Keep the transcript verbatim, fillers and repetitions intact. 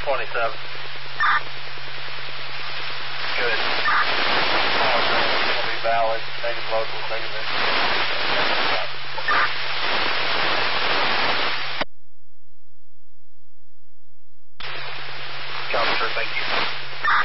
twenty-seven. Good. All green will be valid. Negative local, negative interest. Copy, sir. Thank you.